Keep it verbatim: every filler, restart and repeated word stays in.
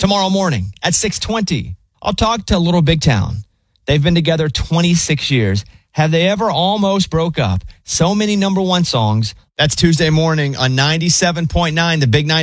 Tomorrow morning at six twenty, I'll talk to Little Big Town. They've been together twenty-six years. Have they ever almost broke up? So many number one songs. That's Tuesday morning on ninety-seven point nine, The Big ninety.